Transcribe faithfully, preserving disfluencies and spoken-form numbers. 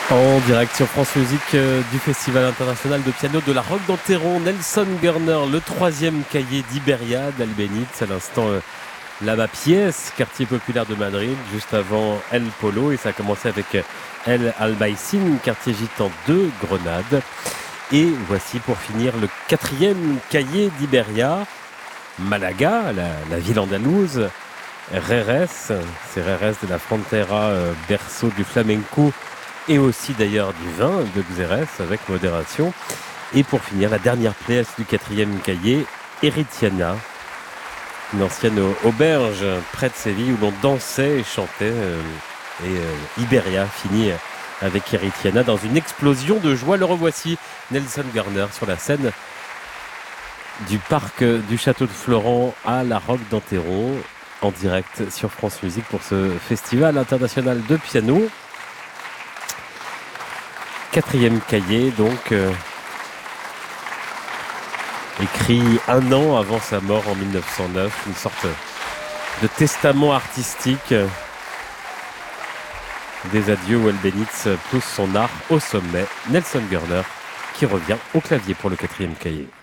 En direct sur France Musique euh, du Festival international de piano de la Roque d'Enterron, Nelson Gurner, le troisième cahier d'Iberia d'Albéniz, à l'instant euh, Lavapiés, quartier populaire de Madrid, juste avant El Polo, et ça a commencé avec euh, El Albaicín, quartier gitan de Grenade. Et voici pour finir le quatrième cahier d'Iberia, Malaga, la, la ville andalouse, Jerez, c'est Jerez de la Frontera, euh, berceau du flamenco, et aussi d'ailleurs du vin de Xérès avec modération. Et pour finir, la dernière place du quatrième cahier, Eritiana, une ancienne auberge près de Séville où l'on dansait et chantait. Euh, et euh, Iberia finit avec Eritiana dans une explosion de joie. Le revoici, Nelson Gurner sur la scène du parc du Château de Florent à la Roque d'Enterron, en direct sur France Musique pour ce festival international de piano. Quatrième cahier, donc, euh, écrit un an avant sa mort en mille neuf cent neuf, une sorte de testament artistique euh, des adieux où Albéniz pousse son art au sommet. Nelson Gurner qui revient au clavier pour le quatrième cahier.